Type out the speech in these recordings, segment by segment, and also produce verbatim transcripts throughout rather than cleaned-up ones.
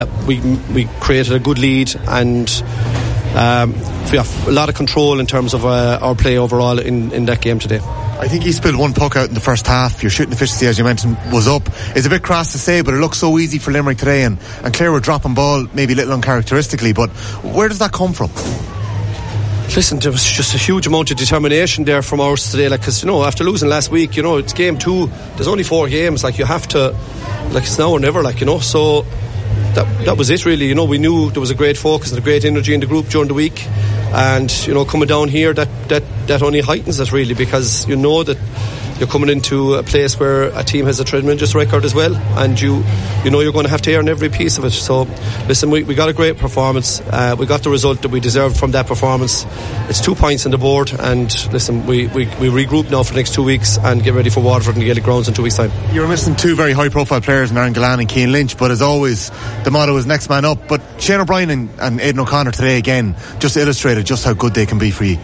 We we created a good lead and um, we have a lot of control in terms of uh, our play overall in, in that game today. I think he spilled one puck out in the first half. Your shooting efficiency, as you mentioned, was up. It's a bit crass to say, but it looks so easy for Limerick today, and, and Clare were dropping ball maybe a little uncharacteristically, but where does that come from? Listen, there was just a huge amount of determination there from ours today, like, because, you know, after losing last week, you know, it's game two, there's only four games, like, you have to, like, it's now or never, like, you know, so that that was it really. You know, we knew there was a great focus and a great energy in the group during the week, and, you know, coming down here, that that that only heightens it really, because you know that you're coming into a place where a team has a tremendous record as well, and you you know you're going to have to earn every piece of it. So listen, we, we got a great performance, uh, we got the result that we deserved from that performance. It's two points on the board, and listen, we, we, we regroup now for the next two weeks and get ready for Waterford and the Gaelic grounds in two weeks time. You were missing two very high profile players in Aaron Gillan and Cian Lynch, but as always the motto is next man up. But Shane O'Brien and, and Aidan O'Connor today again just illustrated just how good they can be for you.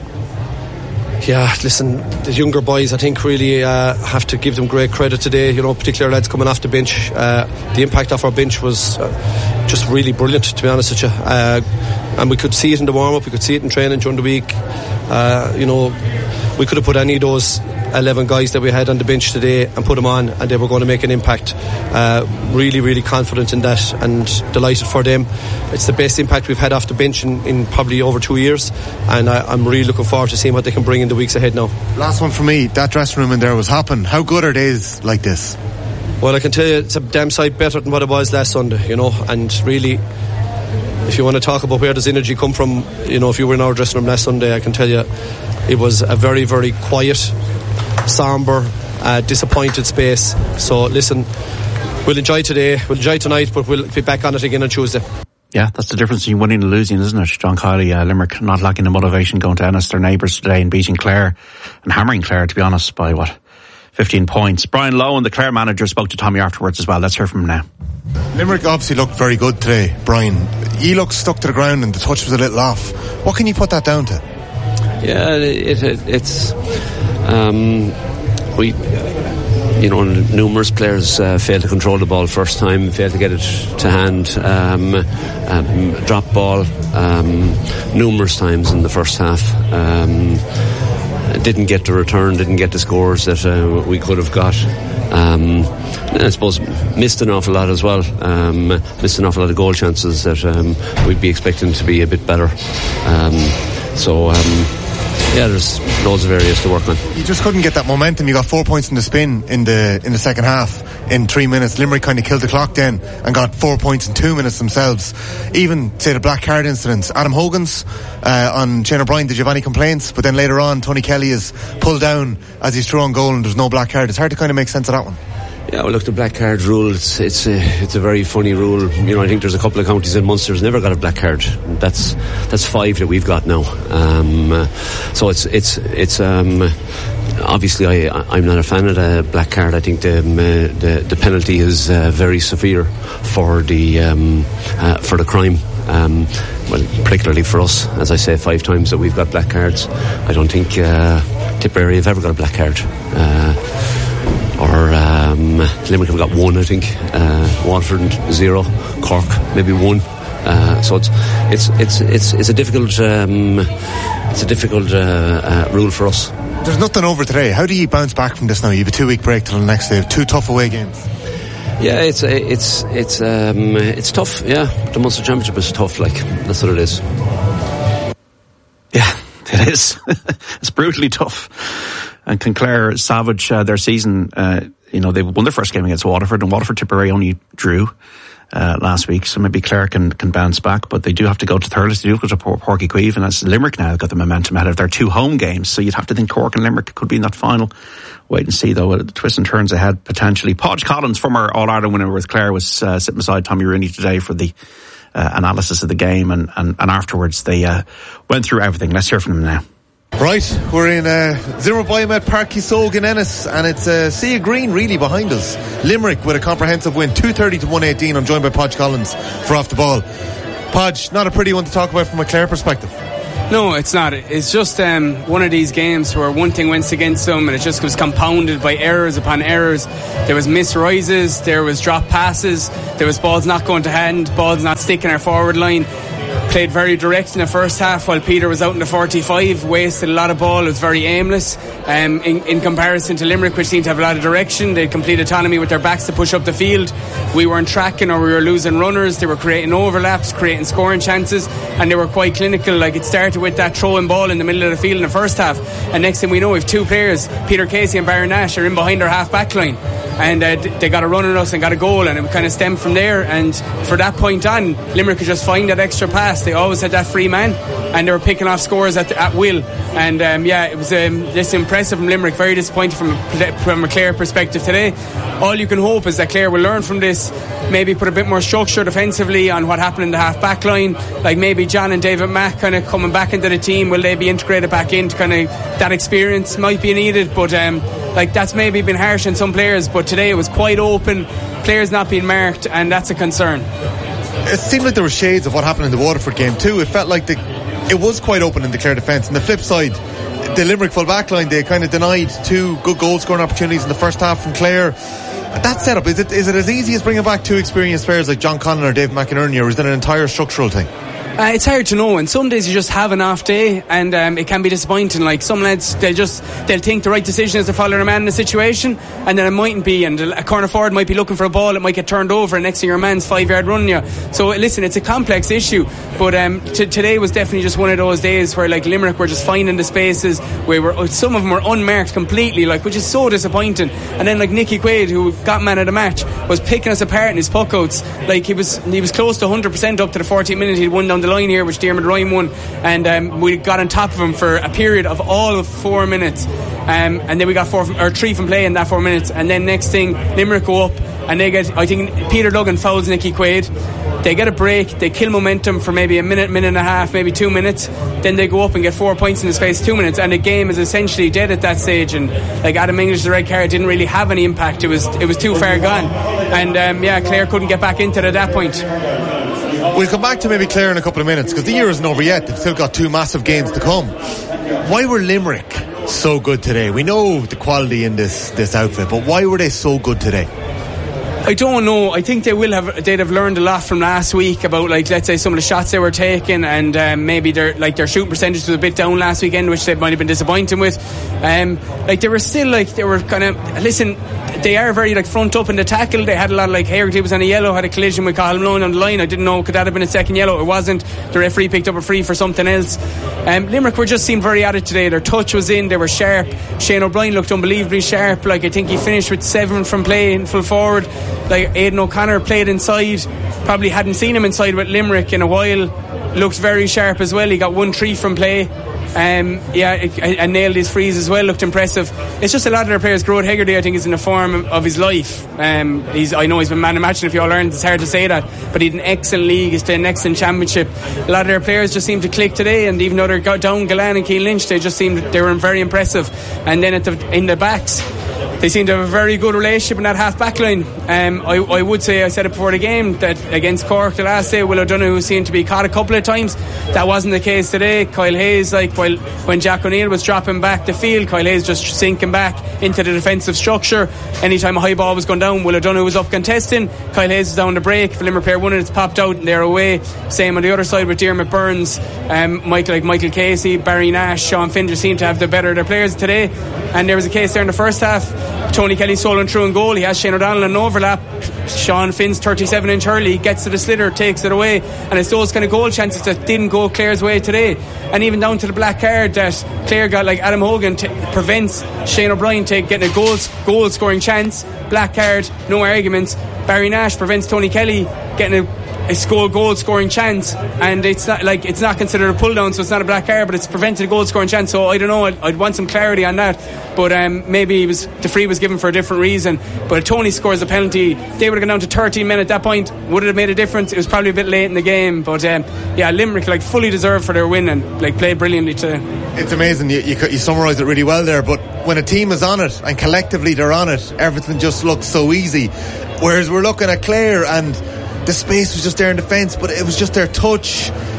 Yeah, listen, the younger boys, I think, really uh, have to give them great credit today. You know, particularly lads coming off the bench. Uh, the impact of our bench was uh, just really brilliant, to be honest with you. Uh, and we could see it in the warm-up, we could see it in training during the week. Uh, you know, we could have put any of those eleven guys that we had on the bench today and put them on, and they were going to make an impact. Uh, really, really confident in that and delighted for them. It's the best impact we've had off the bench in, in probably over two years, and I, I'm really looking forward to seeing what they can bring in the weeks ahead now. Last one for me, that dressing room in there was hopping. How good are days like this? Well, I can tell you it's a damn sight better than what it was last Sunday, you know, and really, if you want to talk about where does energy come from, you know, if you were in our dressing room last Sunday, I can tell you it was a very, very quiet, sombre, uh, disappointed space. So listen, we'll enjoy today, we'll enjoy tonight, but we'll be back on it again on Tuesday. Yeah, that's the difference between winning and losing, isn't it? John Kiley, uh, Limerick not lacking the motivation, going to Ennis, their neighbours today, and beating Clare and hammering Clare, to be honest, by what, fifteen points. Brian Lowen, the Clare manager, spoke to Tommy afterwards as well. Let's hear from him now. Limerick obviously looked very good today, Brian. You looked stuck to the ground and the touch was a little off. What can you put that down to? Yeah, it, it, it's um, we, you know, numerous players uh, failed to control the ball first time, failed to get it to hand, um, um, drop ball um, numerous times in the first half. Um, didn't get the return, didn't get the scores that uh, we could have got. Um, I suppose missed an awful lot as well. Um, missed an awful lot of goal chances that um, we'd be expecting to be a bit better. Um, so. Um, Yeah, there's loads of areas to work on. You just couldn't get that momentum. You got four points in the spin in the in the second half in three minutes. Limerick kind of killed the clock then and got four points in two minutes themselves. Even, say, the black card incidents. Adam Hogan's uh, on Shane O'Brien, did you have any complaints? But then later on, Tony Kelly is pulled down as he's through on goal and there's no black card. It's hard to kind of make sense of that one. Yeah, well, look, the black card rule, it's it's a, it's a very funny rule. You know, I think there's a couple of counties in Munster who's never got a black card. That's that's five that we've got now. Um, uh, so it's it's it's um, obviously I I'm not a fan of the black card. I think the um, uh, the, the penalty is uh, very severe for the um, uh, for the crime. Um, well, particularly for us, as I say, five times that we've got black cards. I don't think uh, Tipperary have ever got a black card. Uh, or um, Limerick have got one, I think. Uh, Waterford zero, Cork maybe one. Uh, so it's it's it's it's it's a difficult um, it's a difficult uh, uh, rule for us. There's nothing over today. How do you bounce back from this now? You have a two week break till the next day. Two tough away games. Yeah, it's it's it's um, it's tough. Yeah, the Munster Championship is tough. Like, that's what it is. Yeah, it is. It's brutally tough. And can Clare salvage uh, their season? Uh, you know, they won their first game against Waterford, and Waterford Tipperary only drew uh, last week, so maybe Clare can, can bounce back, but they do have to go to Thurles, they do go to Páirc Uí Chaoimh, and as Limerick now have got the momentum ahead of their two home games, so you'd have to think Cork and Limerick could be in that final. Wait and see, though. The twists and turns ahead, potentially. Podge Collins, former All-Ireland winner with Clare, was uh, sitting beside Tommy Rooney today for the uh, analysis of the game, and, and, and afterwards they uh, went through everything. Let's hear from him now. Right, we're in uh, Zimmer Biomet Park Kisog in Ennis, and it's a uh, sea of green really behind us. Limerick with a comprehensive win, two thirty to one eighteen. I'm joined by Podge Collins for Off the Ball. Podge, not a pretty one to talk about from a Clare perspective. No, it's not. It's just um, one of these games where one thing went against them and it just was compounded by errors upon errors. There was missed rises, there was drop passes, there was balls not going to hand, balls not sticking our forward line. Played very direct in the first half while Peter was out in the forty-five, wasted a lot of ball, it was very aimless. Um, in, in comparison to Limerick, which seemed to have a lot of direction, they had complete autonomy with their backs to push up the field. We weren't tracking or we were losing runners, they were creating overlaps, creating scoring chances, and they were quite clinical. Like, it started with that throwing ball in the middle of the field in the first half, and next thing we know, we have two players, Peter Casey and Barry Nash, are in behind our half back line, and uh, they got a run on us and got a goal, and it kind of stemmed from there. And for that point on, Limerick could just find that extra pass. They always had that free man, and they were picking off scores at, at will. And um, yeah, it was um, just impressive from Limerick. Very disappointed from a, from a Clare perspective today. All you can hope is that Clare will learn from this, maybe put a bit more structure defensively on what happened in the half back line. Like maybe John and David Mack kind of coming back into the team, will they be integrated back into kind of that experience might be needed. But um, like that's maybe been harsh on some players, but today it was quite open, players not being marked, and that's a concern. It seemed like there were shades of what happened in the Waterford game too. It felt like the, it was quite open in the Clare defence. On the flip side, the Limerick full back line, they kind of denied two good goal scoring opportunities in the first half from Clare. That setup, is it is it as easy as bringing back two experienced players like John Conlon or Dave McInerney, or is it an entire structural thing? Uh, it's hard to know, and some days you just have an off day, and um, it can be disappointing. Like some lads, they'll just they'll think the right decision is to follow a man in a situation, and then it mightn't be, and a corner forward might be looking for a ball, it might get turned over, and next thing your man's five yard running you. So listen, it's a complex issue, but um, t- today was definitely just one of those days where like Limerick were just finding the spaces where we were, some of them were unmarked completely, like, which is so disappointing. And then like Nicky Quaid, who got man of the match, was picking us apart in his puck outs. Like he was he was close to one hundred percent up to the fortieth minute. He'd won down the line here, which Diarmuid Ryan won, and um, we got on top of him for a period of all of four minutes, um, and then we got four from, or three from play in that four minutes, and then next thing Limerick go up and they get, I think Peter Duggan fouls Nicky Quaid, they get a break, they kill momentum for maybe a minute, minute and a half, maybe two minutes, then they go up and get four points in the space of two minutes, and the game is essentially dead at that stage. And like Adam English, the red card didn't really have any impact, it was it was too far gone, and um, yeah, Clare couldn't get back into it at that point. We'll come back to maybe Clare in a couple of minutes, because the year isn't over yet. They've still got two massive games to come. Why were Limerick so good today? We know the quality in this, this outfit, but why were they so good today? I don't know. I think they will have. They'd have learned a lot from last week about, like, let's say some of the shots they were taking, and um, maybe their like their shooting percentage was a bit down last weekend, which they might have been disappointing with. Um, like they were still like they were kind of listen. They are very like front up in the tackle. They had a lot of like Hagerty was on a yellow, had a collision with Cathal Malone on the line. I didn't know, could that have been a second yellow? It wasn't. The referee picked up a free for something else. Um, Limerick were just seemed very at it today. Their touch was in. They were sharp. Shane O'Brien looked unbelievably sharp. Like I think he finished with seven from play in full forward. Like Aidan O'Connor played inside. Probably hadn't seen him inside with Limerick in a while. Looked very sharp as well. He got one three from play. Um, yeah, and nailed his frees as well. Looked impressive. It's just a lot of their players. Grode Hegarty, I think, is in the form of his life. Um, he's, I know he's been man of match in a few All-Irelands. It's hard to say that, but he's an excellent league. He's playing an excellent championship. A lot of their players just seem to click today, and even though they're down Galan and Keane Lynch, they just seemed they were very impressive. And then at the, in the backs, they seem to have a very good relationship in that half back line. Um, I, I would say, I said it before the game, that against Cork the last day, Will O'Donoghue seemed to be caught a couple of times. That wasn't the case today. Kyle Hayes, like while when Jack O'Neill was dropping back the field, Kyle Hayes just sinking back into the defensive structure. Anytime a high ball was going down, Will O'Donoghue was up contesting. Kyle Hayes was down the break. If a Limerick player won it, it's popped out and they're away. Same on the other side with Diarmuid Burns, um, Michael, like Michael Casey, Barry Nash, Sean Finn just seemed to have the better of their players today. And there was a case there in the first half. Tony Kelly stolen through and goal. He has Shane O'Donnell in an overlap. Sean Finn's thirty-seven inch hurley gets to the sliotar, takes it away, and it's those kind of goal chances that didn't go Clare's way today. And even down to the black card that Clare got, like Adam Hogan t- prevents Shane O'Brien take getting a goal goal scoring chance. Black card, no arguments. Barry Nash prevents Tony Kelly getting a a goal goal scoring chance, and it's not like it's not considered a pull down, so it's not a black card, but it's prevented a goal scoring chance. So I don't know, I'd, I'd want some clarity on that, but um, maybe it was the free was given for a different reason. But if Tony scores a penalty, they would have gone down to thirteen men at that point. Would it have made a difference? It was probably a bit late in the game, but um, yeah, Limerick like fully deserved for their win and like played brilliantly today. It's amazing, you, you, you summarised it really well there, but when a team is on it and collectively they're on it, everything just looks so easy, whereas we're looking at Clare and the space was just there in defence, but it was just their touch.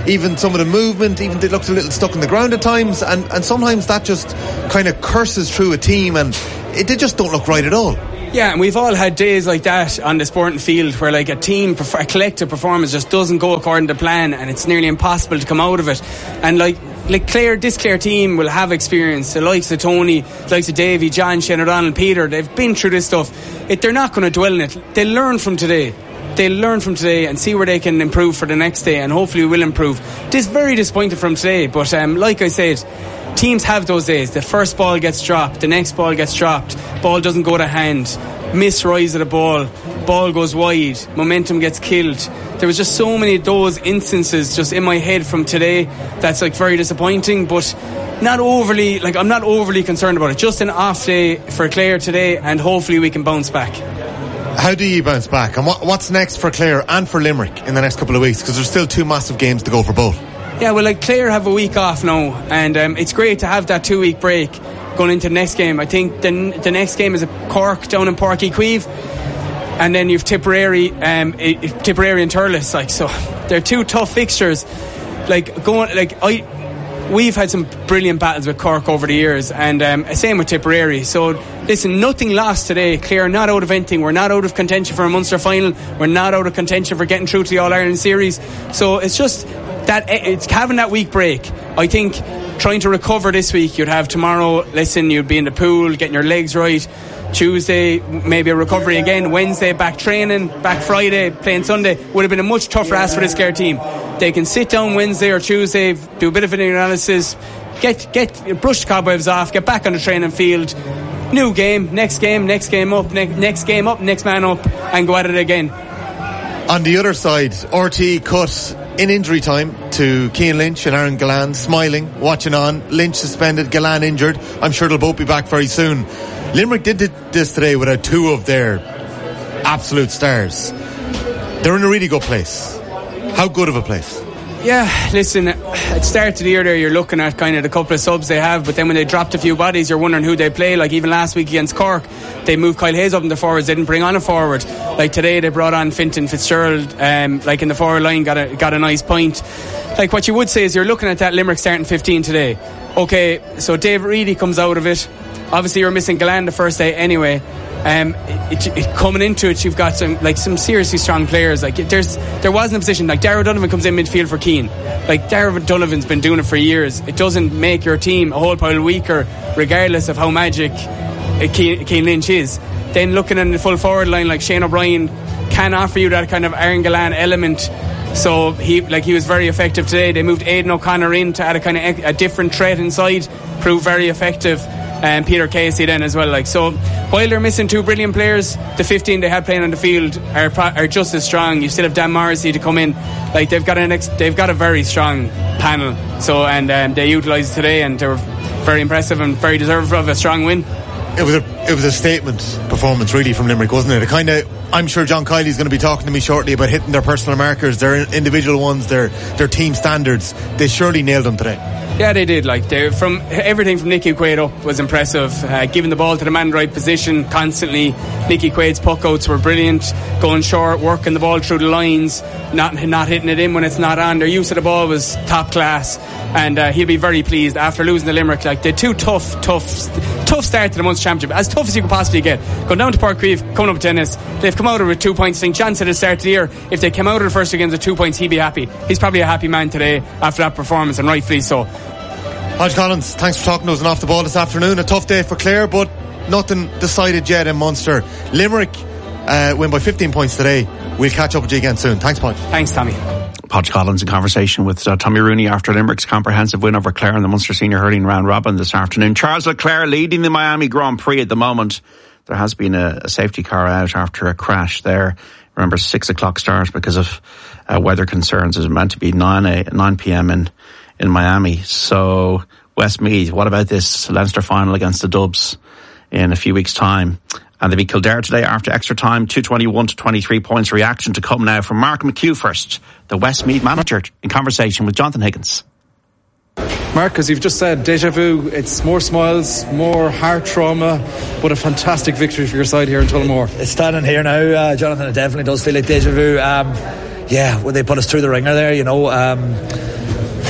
even some of the movement, even they looked a little stuck in the ground at times, and, and sometimes that just kind of curses through a team, and it, they just don't look right at all. Yeah, and we've all had days like that on the sporting field where like a team, a collective performance just doesn't go according to plan, and it's nearly impossible to come out of it. And like like Clare, this Clare team will have experience. The likes of Tony, the likes of Davy, John, Shane O'Donnell, Peter, they've been through this stuff. It, they're not going to dwell in it. They'll learn from today. They'll learn from today and see where they can improve for the next day, and hopefully we will improve. This very disappointed from today, but um, like I said, teams have those days. The first ball gets dropped, the next ball gets dropped, ball doesn't go to hand, miss rise of the ball, ball goes wide, momentum gets killed. There was just so many of those instances just in my head from today that's like very disappointing, but not overly, like I'm not overly concerned about it. Just an off day for Clare today, and hopefully we can bounce back. How do you bounce back, and what, what's next for Clare and for Limerick in the next couple of weeks, because there's still two massive games to go for both? Yeah, well, like Clare have a week off now, and um, it's great to have that two week break going into the next game. I think the, the next game is a Cork down in Páirc Uí Chaoimh, and then you've Tipperary, um, Tipperary and Thurles. Like, so they're two tough fixtures. Like going, like I. We've had some brilliant battles with Cork over the years, and um, same with Tipperary. So listen, nothing lost today. Clare not out of anything. We're not out of contention for a Munster final. We're not out of contention for getting through to the All-Ireland series. So it's just that it's having that week break. I think trying to recover this week, you'd have tomorrow, listen, you'd be in the pool getting your legs right. Tuesday maybe a recovery again, Wednesday back training, back Friday playing Sunday. Would have been a much tougher ask for this Clare team. They can sit down Wednesday or Tuesday, do a bit of an analysis, get get brush the cobwebs off, get back on the training field, new game, next game, next game up, ne- next game up, next man up, and go at it again. On the other side, R T cut in injury time to Cian Lynch and Aaron Gillane, smiling, watching on. Lynch suspended, Gillane injured. I'm sure they'll both be back very soon. Limerick did this today without two of their absolute stars. They're in a really good place. How good of a place? Yeah, listen, at the start of the year there, you're looking at kind of the couple of subs they have, but then when they dropped a few bodies, you're wondering who they play. Like even last week against Cork, they moved Kyle Hayes up in the forwards, they didn't bring on a forward. Like today, they brought on Fintan Fitzgerald, um, like in the forward line, got a got a nice point. Like what you would say is you're looking at that Limerick starting fifteen today. Okay, so Dave Reedy comes out of it. Obviously, you're missing Gillane the first day anyway. Um, it, it, it, coming into it, you've got some like some seriously strong players. Like there's there wasn't a position like Darragh Donovan comes in midfield for Keane. Like Darragh Donovan's been doing it for years. It doesn't make your team a whole pile weaker, regardless of how magic Keane, Keane Lynch is. Then looking at the full forward line, like Shane O'Brien can offer you that kind of Aaron Gillane element. So he like he was very effective today. They moved Aidan O'Connor in to add a kind of a different threat inside, proved very effective. And Peter Casey then as well. Like so, while they're missing two brilliant players, the fifteen they had playing on the field are are just as strong. You still have Dan Morrissey to come in. Like they've got an ex- they've got a very strong panel. So and um, they utilised today, and they were very impressive and very deserving of a strong win. It was a it was a statement performance really from Limerick, wasn't it? A kind of, I'm sure John Kiley's going to be talking to me shortly about hitting their personal markers, their individual ones, their their team standards. They surely nailed them today. Yeah, they did. Like they from everything from Nicky Quaid up was impressive. Uh, giving the ball to the man in the right position constantly. Nicky Quaid's puck outs were brilliant. Going short, working the ball through the lines, not not hitting it in when it's not on. Their use of the ball was top class, and uh, he'll be very pleased after losing the Limerick. Like they two tough, tough, tough start to the Munster Championship, as tough as you could possibly get. Going down to Páirc Uí Chaoimh, coming up to tennis. They've come out of it with two points. I think John said at the start of the year, if they came out of the first two games with two points, he'd be happy. He's probably a happy man today after that performance, and rightfully so. Hodge Collins, thanks for talking to us and off the ball this afternoon. A tough day for Clare, but nothing decided yet in Munster. Limerick uh, win by fifteen points today. We'll catch up with you again soon. Thanks, Podge. Thanks, Tommy. Podge Collins in conversation with uh, Tommy Rooney after Limerick's comprehensive win over Clare in the Munster Senior Hurling Round Robin this afternoon. Charles Leclerc leading the Miami Grand Prix at the moment. There has been a, a safety car out after a crash there. Remember, six o'clock start because of uh, weather concerns. It was meant to be nine p.m. in in Miami. So Westmeath, what about this Leinster final against the Dubs in a few weeks' time? And they beat Kildare today after extra time, two twenty-one to twenty-three points. Reaction to come now from Mark McHugh first, the Westmeath manager, in conversation with Jonathan Higgins. Mark, as you've just said, deja vu, it's more smiles, more heart trauma, but a fantastic victory for your side here in Tullamore. It's standing here now, uh, Jonathan, it definitely does feel like deja vu. Um, yeah, well, they put us through the ringer there, you know. Um,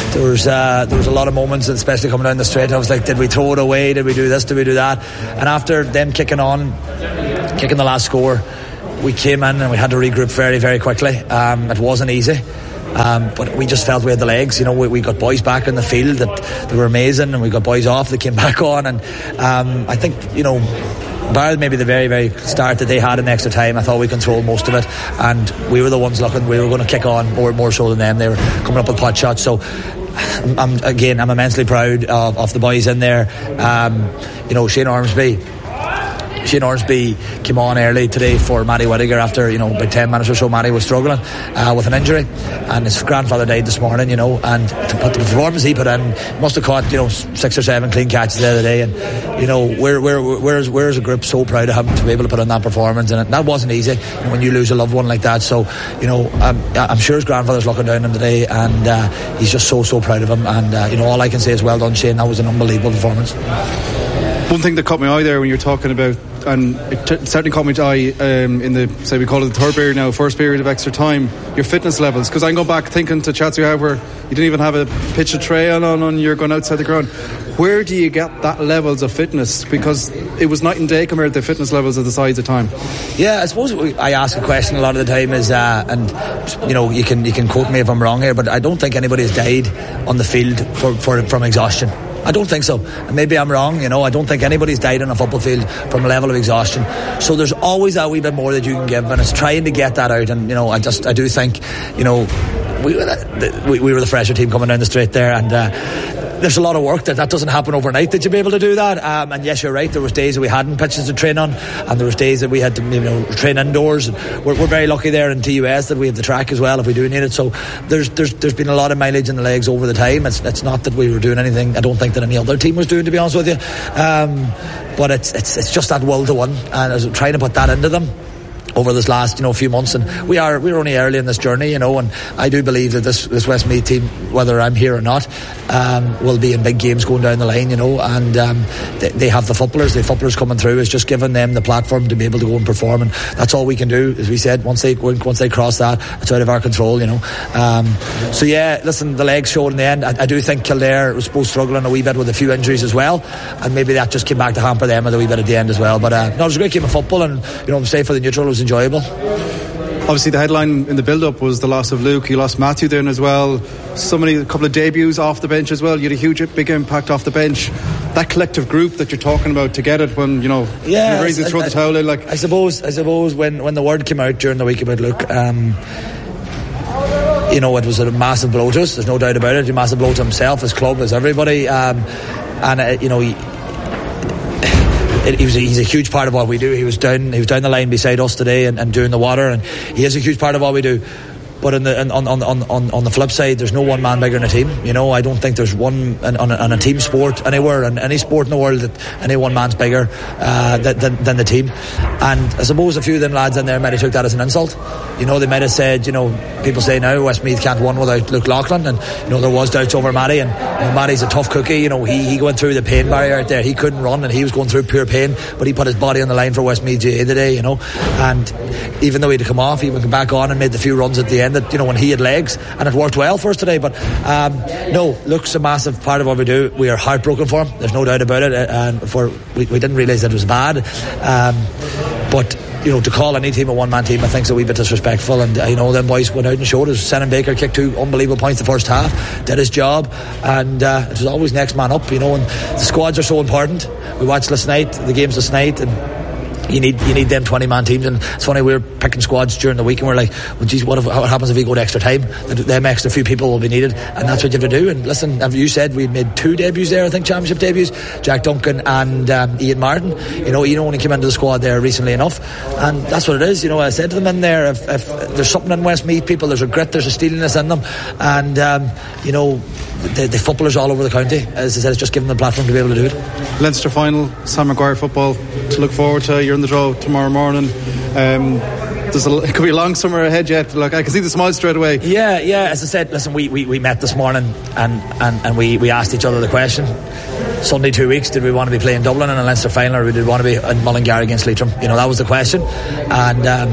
there was uh, there was a lot of moments, especially coming down the straight. I was like, did we throw it away? Did we do this? Did we do that? And after them kicking on, kicking the last score, we came in and we had to regroup very, very quickly. Um, it wasn't easy. Um, but we just felt we had the legs. You know, we, we got boys back in the field that they were amazing, and we got boys off that came back on. And um, I think, you know, bar maybe the very, very start that they had in extra time, I thought we controlled most of it, and we were the ones looking. We were going to kick on more, more so than them. They were coming up with pot shots. So I'm, I'm, again, I'm immensely proud of, of the boys in there. Um, you know, Shane Ormsby. Shane Ormsby came on early today for Matty Whittaker after, you know, about ten minutes or so. Matty was struggling uh, with an injury, and his grandfather died this morning, you know, and to put the performance he put in, must have caught, you know, six or seven clean catches the other day. And, you know, we're, we're, we're, we're as a group so proud of him to be able to put in that performance, and it, that wasn't easy, you know, when you lose a loved one like that. So, you know, I'm, I'm sure his grandfather's looking down on him today, and uh, he's just so, so proud of him. And, uh, you know, all I can say is well done, Shane. That was an unbelievable performance. One thing that caught my eye there when you're talking about, and it t- certainly caught my eye um, in the, say we call it the third period now, first period of extra time, your fitness levels. Because I go back thinking to chats we had where you didn't even have a pitch of tray on, on, and you're going outside the ground. Where do you get that levels of fitness? Because it was night and day compared to the fitness levels of the sides of time. Yeah, I suppose I ask a question a lot of the time is, uh, and you know, you can you can quote me if I'm wrong here, but I don't think anybody has died on the field for, for from exhaustion. I don't think so. And maybe I'm wrong, you know. I don't think anybody's died on a football field from a level of exhaustion. So there's always a wee bit more that you can give, and it's trying to get that out. And, you know, I just, I do think, you know, we, we, we were the fresher team coming down the straight there, and uh, there's a lot of work that that doesn't happen overnight that you'll be able to do that. Um, and yes, you're right, there was days that we hadn't pitches to train on, and there was days that we had to, you know, train indoors. And we're, we're very lucky there in T U S that we have the track as well if we do need it. So there's there's there's been a lot of mileage in the legs over the time. It's it's not that we were doing anything I don't think that any other team was doing, to be honest with you. Um, but it's it's it's just that will to win, and I was trying to put that into them over this last, you know, few months. And we are we're only early in this journey, you know, and I do believe that this this Westmeath team, whether I'm here or not, um, will be in big games going down the line, you know. And um, they, they have the footballers the footballers coming through. It's just giving them the platform to be able to go and perform, and that's all we can do. As we said, once they once they cross that, it's out of our control, you know. Um, so yeah, listen, the legs showed in the end. I, I do think Kildare was both struggling a wee bit with a few injuries as well, and maybe that just came back to hamper them a wee bit at the end as well. But uh, no, it was a great game of football, and, you know, I'm safe for the neutral. It was enjoyable. Obviously the headline in the build-up was the loss of Luke. You lost Matthew then as well. So many, a couple of debuts off the bench as well. You had a huge big impact off the bench. That collective group that you're talking about to get it when, you know, yeah, you're ready to throw I, the towel in. Like, I suppose I suppose when, when the word came out during the week about Luke, um, you know, it was a massive blow to us. There's no doubt about it. A massive blow to himself, his club, as everybody. Um, and uh, you know, he, He was a, he's a huge part of what we do. He was down he was down the line beside us today and, and doing the water, and he is a huge part of what we do. But in the, on, on, on, on the flip side, there's no one man bigger in a team. You know, I don't think there's one on a, on a team sport anywhere, in any sport in the world, that any one man's bigger uh, than, than the team. And I suppose a few of them lads in there might have took that as an insult. You know, they might have said, you know, people say now Westmeath can't win without Luke Loughlin, and, you know, there was doubts over Matty, and, you know, Matty's a tough cookie. You know, he, he went through the pain barrier out there. He couldn't run, and he was going through pure pain, but he put his body on the line for Westmeath G A today, you know. And even though he had to come off, he went back on and made the few runs at the end that, you know, when he had legs, and it worked well for us today. But um, no, Luke's a massive part of what we do. We are heartbroken for him, there's no doubt about it, and for we, we didn't realise that it was bad, um, but you know, to call any team a one-man team, I think is a wee bit disrespectful. And uh, you know, them boys went out and showed us. Senan Baker kicked two unbelievable points the first half, did his job, and uh, it was always next man up, you know. And the squads are so important. We watched last night, the games last night, and You need you need them twenty-man teams. And it's funny, we were picking squads during the week, and we're like, well, geez, what, if, what happens if we go to extra time? Them extra few people will be needed, and that's what you have to do. And listen, as you said, we made two debuts there, I think, championship debuts, Jack Duncan and um, Ian Martin. You know, Ian only came into the squad there recently enough, and that's what it is. You know, I said to them in there, if, if there's something in Westmeath, people, there's a grit, there's a steeliness in them, and um, you know, the, the footballers all over the county, as I said, it's just giving them the platform to be able to do it. Leinster final, Sam Maguire football to look forward to. You're in the draw tomorrow morning. Um, there's a, it could be a long summer ahead yet. Like, I can see the smile straight away. Yeah, yeah. As I said, listen, we, we, we met this morning, and, and, and we, we asked each other the question: Sunday two weeks, did we want to be playing Dublin in a Leinster final, or did we want to be in Mullingar against Leitrim? You know, that was the question. And um,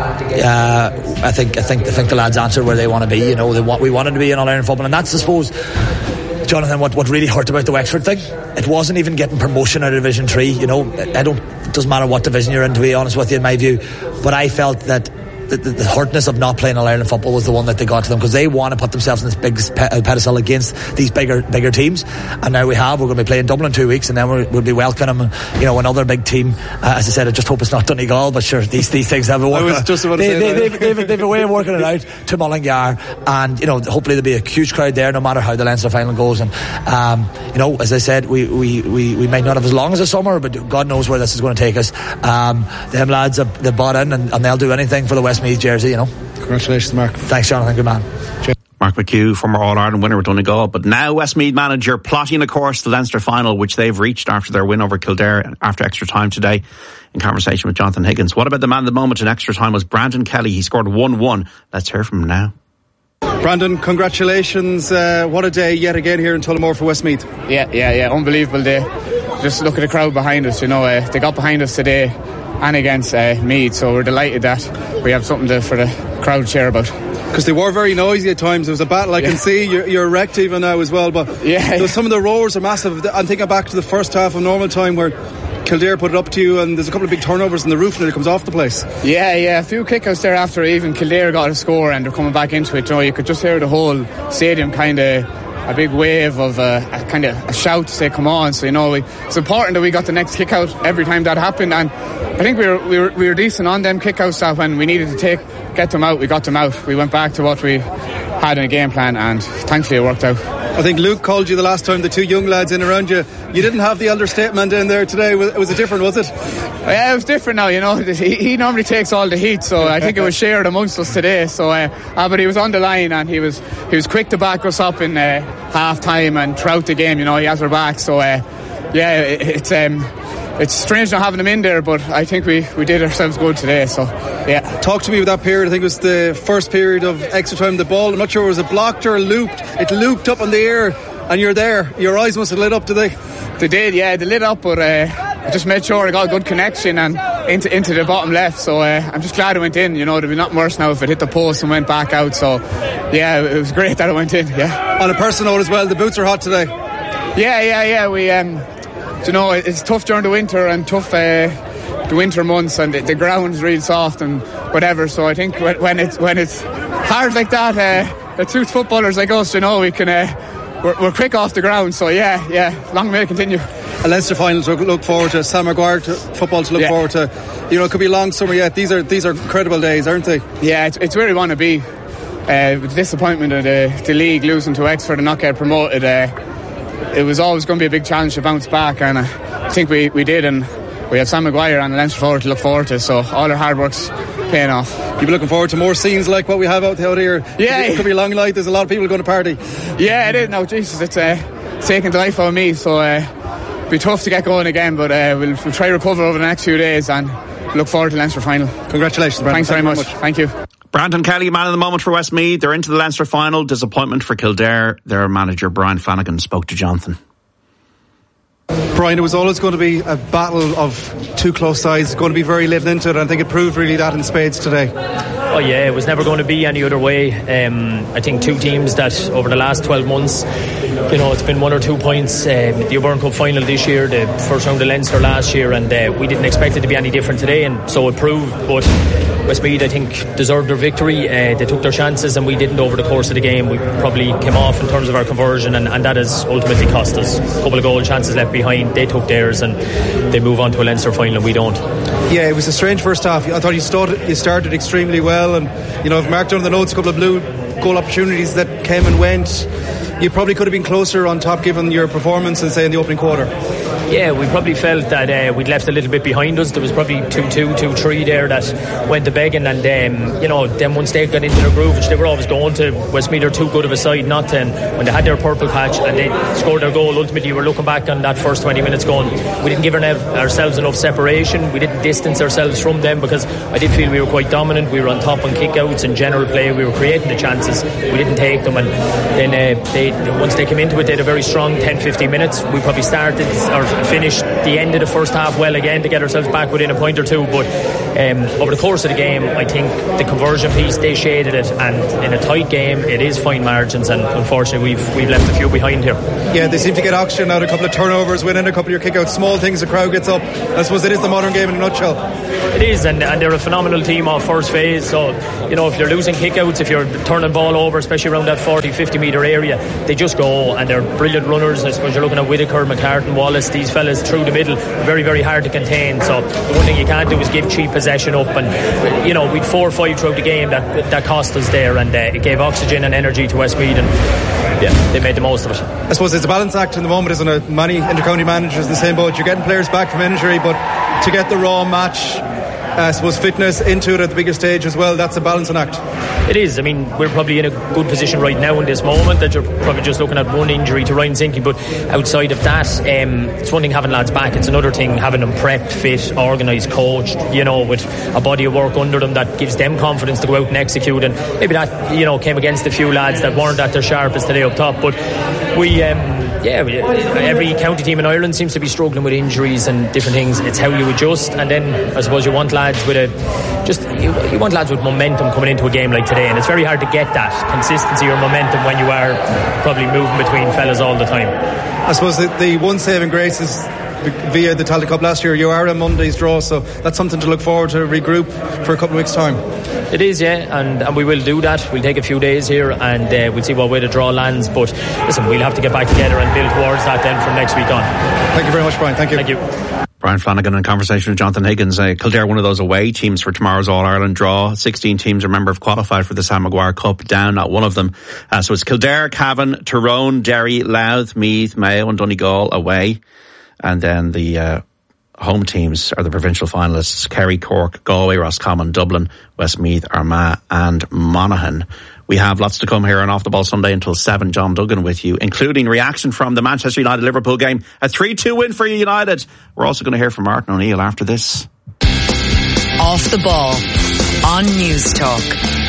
uh, I think I think I think the lads answered where they want to be. You know, they want, we wanted to be in All Ireland football, and that's, I suppose, Jonathan, what, what really hurt about the Wexford thing. It wasn't even getting promotion out of Division three. You know, I don't. It doesn't matter what division you're in, to be honest with you, in my view. But I felt that The, the, the hurtness of not playing All Ireland football was the one that they got to them, because they want to put themselves in this big pe- pedestal against these bigger bigger teams. And now we have, we're going to be playing Dublin in two weeks, and then we're, we'll be welcoming, you know, another big team. Uh, as I said, I just hope it's not Donegal, but sure, these these things have a work. I was just about to they, say they, that. they've, they've, they've a way of working it out to Mullingar, and you know, hopefully there'll be a huge crowd there, no matter how the Leinster final goes. And um, you know, as I said, we, we, we, we might not have as long as a summer, but God knows where this is going to take us. Um, them lads have they bought in, and, and they'll do anything for the Westmeath jersey, you know. Congratulations, Mark. Thanks, Jonathan. Good man. Mark McHugh, former All-Ireland winner with Donegal, but now Westmeath manager, plotting, of course, the Leinster final, which they've reached after their win over Kildare after extra time today, in conversation with Jonathan Higgins. What about the man of the moment in extra time was Brandon Kelly. He scored one one. Let's hear from him now. Brandon, congratulations. Uh, what a day yet again here in Tullamore for Westmeath. Yeah, yeah, yeah. Unbelievable day. Just look at the crowd behind us. You know, uh, they got behind us today and against uh, Meath, so we're delighted that we have something to, for the crowd to cheer about. Because they were very noisy at times. There was a battle, I yeah. can see. You're, you're wrecked even now as well. But yeah, some of the roars are massive. I'm thinking back to the first half of normal time where Kildare put it up to you, and there's a couple of big turnovers in the roof and it comes off the place. Yeah, yeah, a few kickouts there after even Kildare got a score and they're coming back into it. You know, you could just hear the whole stadium kind of a big wave of uh, a kind of a shout to say come on. So you know, we, it's important that we got the next kick out every time that happened, and I think we were we were, we were decent on them kickouts, that when we needed to take get them out, we got them out. We went back to what we had in a game plan, and thankfully it worked out. I think Luke called you the last time, the two young lads in around you. You didn't have the elder statesman in there today. Was it different, was it? Yeah, it was different now, you know. He, he normally takes all the heat, so I think it was shared amongst us today. So, uh, uh, but he was on the line, and he was he was quick to back us up in uh, half time and throughout the game. You know, he has our back. So, uh, yeah, it, it's um, it's strange not having him in there, but I think we, we did ourselves good today. So, yeah. Talk to me about that period. I think it was the first period of extra time. The ball, I'm not sure, was it blocked or looped? It looped up in the air, and you're there. Your eyes must have lit up, did they? They did, yeah, they lit up, but uh, I just made sure I got a good connection and into into the bottom left. So uh, I'm just glad it went in. You know, it'd be not worse now if it hit the post and went back out. So yeah, it was great that it went in. Yeah. On a personal note as well, the boots are hot today. Yeah, yeah, yeah. We, um, you know, it's tough during the winter and tough uh, the winter months, and the, the ground's real soft and whatever. So I think when, when it's when it's hard like that, uh, it suits footballers like us. You know, we can. Uh, We're, we're quick off the ground, so yeah, yeah, long may it continue. A Leinster final to look forward to, Sam Maguire to, football to look yeah. forward to. You know, it could be a long summer yet. These are these are incredible days, aren't they? Yeah, it's, it's where we want to be. Uh, with the disappointment of the, the league losing to Wexford and not get promoted, uh, it was always going to be a big challenge to bounce back, and uh, I think we, we did, and we have Sam Maguire and the Leinster forward to look forward to, so all our hard work's paying off. You'll be looking forward to more scenes like what we have out here. Yeah, it could be a long night. There's a lot of people going to party. Yeah, it is. No, Jesus, it's uh, taking the life out of me, so uh, it'll be tough to get going again, but uh, we'll, we'll try to recover over the next few days and look forward to the Leinster final. Congratulations, Brandon. Thanks very much. much. Thank you. Brandon Kelly, man of the moment for Westmeath. They're into the Leinster final. Disappointment for Kildare. Their manager Brian Flanagan spoke to Jonathan. Brian, it was always going to be a battle of two close sides, going to be very lived into it, and I think it proved really that in spades today. Oh yeah, it was never going to be any other way. Um, I think two teams that over the last twelve months, you know, it's been one or two points. Um, the O'Byrne Cup final this year, the first round of Leinster last year, and uh, we didn't expect it to be any different today, and so it proved. But Westmeath, I think, deserved their victory. Uh, they took their chances and we didn't over the course of the game. We probably came off in terms of our conversion, and, and that has ultimately cost us. A couple of goal chances left behind. They took theirs and they move on to a Leinster final and we don't. Yeah, it was a strange first half. I thought you started, you started extremely well, and you know, I've marked down the notes a couple of blue goal opportunities that came and went. You probably could have been closer on top given your performance and say in the opening quarter. Yeah, we probably felt that uh, we'd left a little bit behind us. There was probably two two, two three there that went to begging, and um, you know, then once they got into their groove, which they were always going to, Westmeath are too good of a side not to, and when they had their purple patch and they scored their goal, ultimately we're looking back on that first twenty minutes going, we didn't give ourselves enough separation, we didn't distance ourselves from them, because I did feel we were quite dominant. We were on top on kick-outs and general play, we were creating the chances, we didn't take them, and then uh, they once they came into it, they had a very strong ten fifteen minutes. We probably started or finished the end of the first half well again to get ourselves back within a point or two, but um, over the course of the game, I think the conversion piece, they shaded it, and in a tight game it is fine margins, and unfortunately we've we've left a few behind here. Yeah, they seem to get oxygen out, a couple of turnovers, winning a couple of your kick-outs, small things, the crowd gets up. I suppose it is the modern game in a nutshell. It is, and, and they're a phenomenal team off first phase, so you know, if you're losing kick-outs, if you're turning ball over, especially around that forty, fifty metre area, they just go, and they're brilliant runners. I suppose you're looking at Whittaker, McCartan, Wallace, these fellas through the middle, very very hard to contain, so the one thing you can't do is give cheap possession up, and you know, we'd four or five throughout the game that that cost us there, and uh, it gave oxygen and energy to Westmeath, and yeah, they made the most of it. I suppose it's a balance act in the moment, isn't it? Many inter-county managers in the same boat. You're getting players back from injury, but to get the raw match, I suppose fitness into it at the bigger stage as well, that's a balancing act. It is. I mean, we're probably in a good position right now in this moment that you're probably just looking at one injury to Ryan Zinke, but outside of that, um, it's one thing having lads back, it's another thing having them prepped, fit, organised, coached, you know, with a body of work under them that gives them confidence to go out and execute, and maybe that, you know, came against a few lads that weren't at their sharpest today up top, but we um, yeah, every county team in Ireland seems to be struggling with injuries and different things. It's how you adjust, and then I suppose you want lads with a just you, you want lads with momentum coming into a game like today, and it's very hard to get that consistency or momentum when you are probably moving between fellas all the time. I suppose the, the one saving grace is via the Tailteann Cup last year, you are a Monday's draw, so that's something to look forward to, regroup for a couple of weeks' time. It is, yeah, and, and we will do that. We'll take a few days here, and uh, we'll see what way the draw lands, but listen, we'll have to get back together and build towards that then from next week on. Thank you very much, Brian. Thank you. Thank you. Brian Flanagan in conversation with Jonathan Higgins. uh, Kildare, one of those away teams for tomorrow's All-Ireland draw. sixteen teams, remember, have qualified for the Sam Maguire Cup, down not one of them. Uh, so it's Kildare, Cavan, Tyrone, Derry, Louth, Meath, Mayo and Donegal away. And then the uh, home teams are the provincial finalists: Kerry, Cork, Galway, Roscommon, Dublin, Westmeath, Armagh and Monaghan. We have lots to come here on Off the Ball Sunday until seven. John Duggan with you, including reaction from the Manchester United-Liverpool game. A three two win for United. We're also going to hear from Martin O'Neill after this. Off the Ball on News Talk.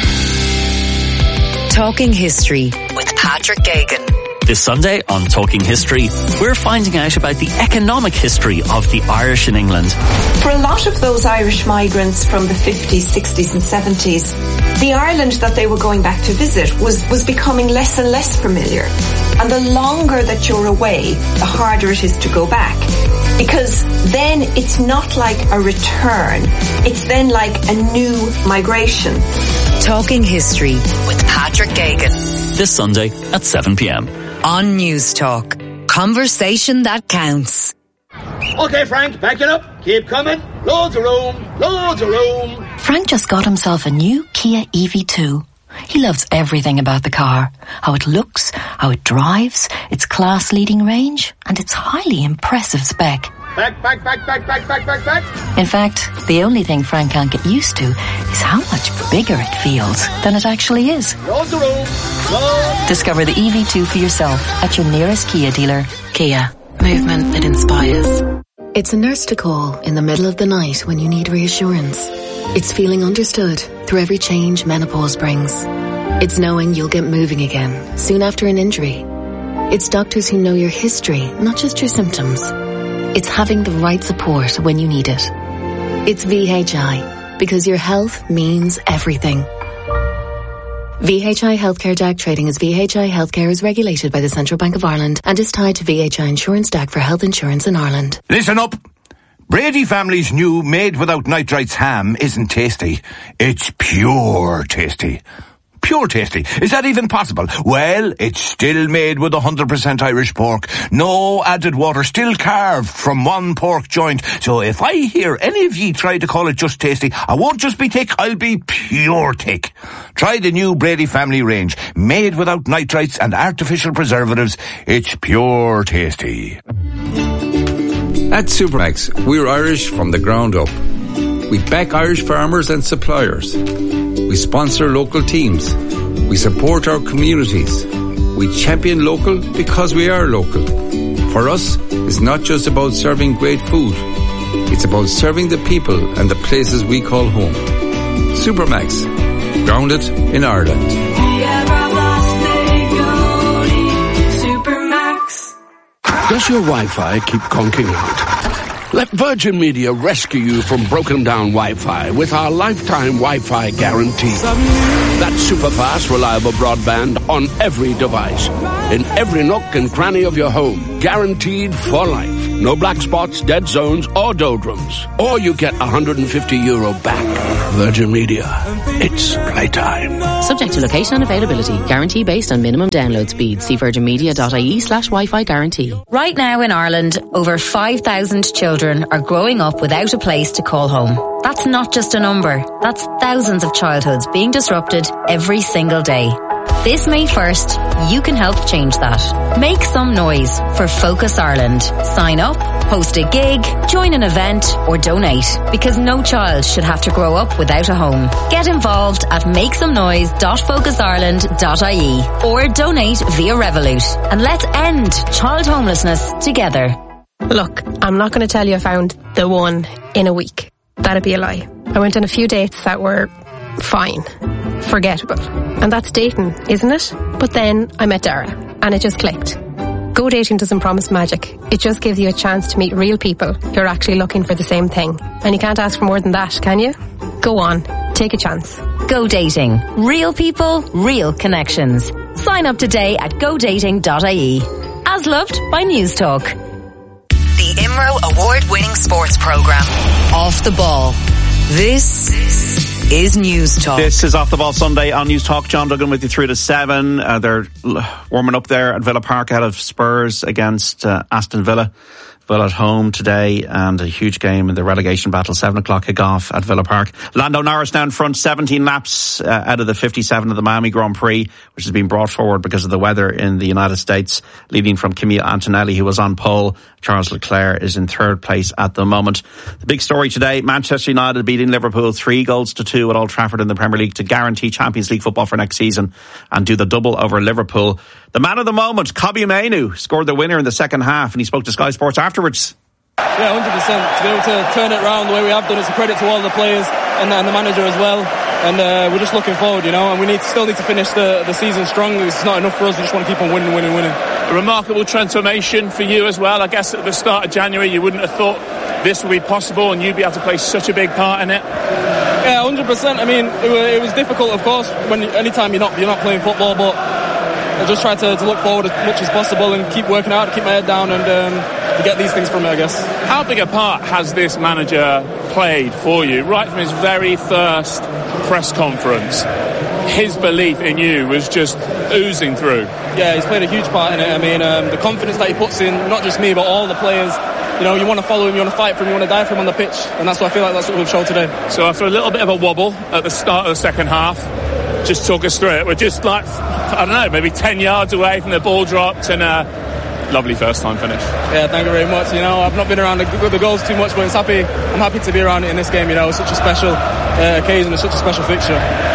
Talking history with Patrick Gagan. This Sunday on Talking History, we're finding out about the economic history of the Irish in England. For a lot of those Irish migrants from the fifties, sixties and seventies, the Ireland that they were going back to visit was, was becoming less and less familiar. And the longer that you're away, the harder it is to go back. Because then it's not like a return, it's then like a new migration. Talking History with Patrick Gagan. This Sunday at seven p.m. on News Talk. Conversation that counts. Okay, Frank, back it up. Keep coming. Loads of room. Loads of room. Frank just got himself a new Kia E V two. He loves everything about the car. How it looks, how it drives, its class-leading range, and its highly impressive spec. Back, back, back, back, back, back, back, back. In fact, the only thing Frank can't get used to is how much bigger it feels than it actually is. Loads of room. Loads. Discover the E V two for yourself at your nearest Kia dealer. Kia. Movement that inspires. It's a nurse to call in the middle of the night when you need reassurance. It's feeling understood through every change menopause brings. It's knowing you'll get moving again soon after an injury. It's doctors who know your history, not just your symptoms. It's having the right support when you need it. It's V H I, because your health means everything. V H I Healthcare D A C trading as V H I Healthcare is regulated by the Central Bank of Ireland and is tied to V H I Insurance D A C for health insurance in Ireland. Listen up! Brady Family's new made without nitrites ham isn't tasty. It's pure tasty. Pure tasty. Is that even possible? Well, it's still made with one hundred percent Irish pork. No added water, still carved from one pork joint. So if I hear any of ye try to call it just tasty, I won't just be thick, I'll be pure thick. Try the new Brady Family range. Made without nitrites and artificial preservatives. It's pure tasty. At Supermax, we're Irish from the ground up. We back Irish farmers and suppliers. We sponsor local teams. We support our communities. We champion local because we are local. For us, it's not just about serving great food. It's about serving the people and the places we call home. Supermax, grounded in Ireland. Does your Wi-Fi keep conking out? Let Virgin Media rescue you from broken down Wi-Fi with our lifetime Wi-Fi guarantee. That's super fast, reliable broadband on every device, in every nook and cranny of your home, guaranteed for life. No black spots, dead zones, or doldrums. Or you get one hundred fifty euro back. Virgin Media. It's playtime. Subject to location and availability. Guarantee based on minimum download speed. See virginmedia.ie slash Wi-Fi guarantee. Right now in Ireland, over five thousand children are growing up without a place to call home. That's not just a number. That's thousands of childhoods being disrupted every single day. This May first, you can help change that. Make some noise for Focus Ireland. Sign up, host a gig, join an event, or donate, because no child should have to grow up without a home. Get involved at make some noise dot focus ireland dot I E or donate via Revolut, and let's end child homelessness together. Look, I'm not going to tell you I found the one in a week. That'd be a lie. I went on a few dates that were fine, forgettable. And that's dating, isn't it? But then I met Dara, and it just clicked. Go Dating doesn't promise magic. It just gives you a chance to meet real people who are actually looking for the same thing. And you can't ask for more than that, can you? Go on, take a chance. Go Dating. Real people, real connections. Sign up today at go dating dot I E. As loved by News Talk. The I M R O award-winning sports program. Off the Ball. This is News Talk. This is Off the Ball Sunday on News Talk. John Duggan with you through to seven. Uh, they're warming up there at Villa Park ahead of Spurs against uh, Aston Villa. Villa at home today, and a huge game in the relegation battle. Seven o'clock kick-off at Villa Park. Lando Norris down front, seventeen laps uh, out of the fifty-seven of the Miami Grand Prix, which has been brought forward because of the weather in the United States, leading from Kimi Antonelli, who was on pole. Charles Leclerc is in third place at the moment. The big story today, Manchester United beating Liverpool three goals to two at Old Trafford in the Premier League to guarantee Champions League football for next season and do the double over Liverpool. The man of the moment, Kobbie Mainoo, scored the winner in the second half, and he spoke to Sky Sports afterwards. Yeah, one hundred percent. To be able to turn it around the way we have done is a credit to all the players and, and the manager as well. And uh, we're just looking forward, you know, and we need still need to finish the, the season strong. It's not enough for us. We just want to keep on winning, winning, winning. A remarkable transformation for you as well. I guess at the start of January you wouldn't have thought this would be possible and you'd be able to play such a big part in it. Yeah, one hundred percent. I mean, it was, it was difficult, of course, when anytime you're not you're not playing football, but I just try to, to look forward as much as possible and keep working out, keep my head down, and um, get these things from it, I guess. How big a part has this manager played for you? Right from his very first press conference, his belief in you was just oozing through. Yeah, he's played a huge part in it. I mean, um, the confidence that he puts in, not just me, but all the players. You know, you want to follow him, you want to fight for him, you want to die for him on the pitch, and that's what I feel like that's what we've shown today. So after a little bit of a wobble at the start of the second half, just talk us through it. We're just like, I don't know, maybe ten yards away from the ball dropped, and a lovely first time finish. Yeah, thank you very much. You know, I've not been around the, the goals too much, but it's happy. I'm happy to be around it in this game. You know, it's such a special uh, occasion, it's such a special fixture.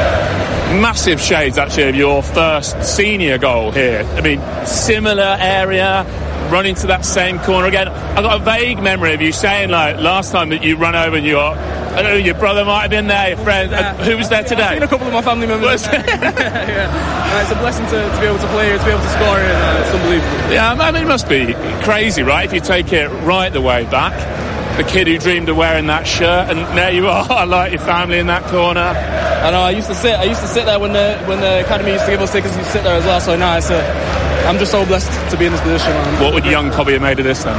Massive shades actually of your first senior goal here. I mean, similar area, running to that same corner again. I've got a vague memory of you saying, like, last time that you run over and you got, I don't know, your brother might have been there, your friend. Uh, who was there today? I've seen a couple of my family members. yeah. uh, it's a blessing to, to be able to play here, to be able to score here. Uh, it's unbelievable. Yeah, I mean, it must be crazy, right? If you take it right the way back. The kid who dreamed of wearing that shirt, and there you are, like your family in that corner. I know. I used to sit. I used to sit there when the when the academy used to give us tickets. You sit there as well. So now it's a, I'm just so blessed to be in this position. Man. What would young Kobbie have made of this then?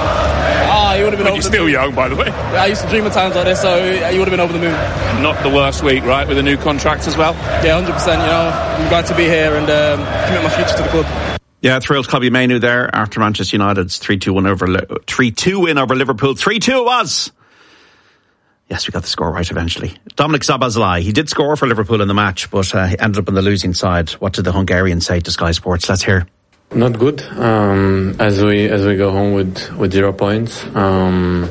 Ah, you would have been. Over you're the still moon. young, by the way. I used to dream of times like this, so you would have been over the moon. Not the worst week, right, with a new contract as well. Yeah, one hundred percent. You know, I'm glad to be here and um, commit my future to the club. Yeah, thrilled Kobbie Mainoo there after Manchester United's three two win over three two win over Liverpool. three two it was. Yes, we got the score right eventually. Dominic Szoboszlai, he did score for Liverpool in the match, but uh, he ended up on the losing side. What did the Hungarian say to Sky Sports? Let's hear. Not good. Um, as we as we go home with, with zero points, um,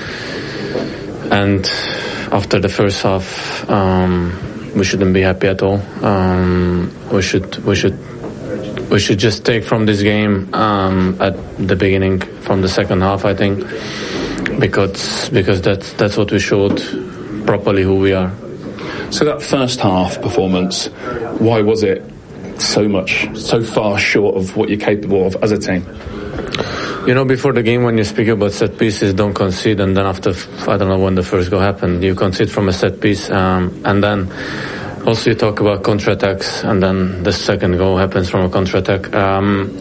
and after the first half, um, we shouldn't be happy at all. Um, we should we should we should just take from this game um, at the beginning, from the second half, I think, because because that's that's what we showed properly who we are. So that first half performance, why was it so much, so far short of what you're capable of as a team? You know, before the game, when you speak about set pieces, don't concede, and then after, I don't know when the first goal happened, you concede from a set piece, um, and then also you talk about counter-attacks, and then the second goal happens from a counter-attack. Um,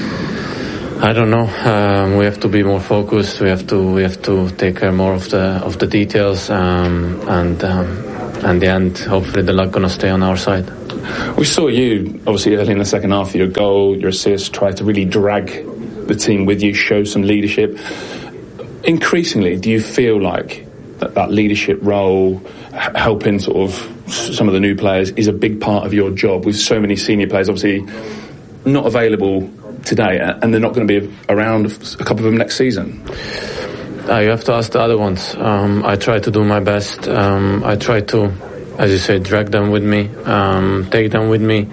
I don't know. Um, we have to be more focused. We have to we have to take care more of the of the details, um, and um, in the end, hopefully, the luck gonna stay on our side. We saw you, obviously, early in the second half, your goal, your assist, try to really drag the team with you, show some leadership. Increasingly, do you feel like that, that leadership role, h- helping sort of some of the new players, is a big part of your job, with so many senior players, obviously, not available today, and they're not going to be around, a couple of them next season? Uh, you have to ask the other ones. Um, I try to do my best. Um, I try to, as you say, drag them with me, um, take them with me,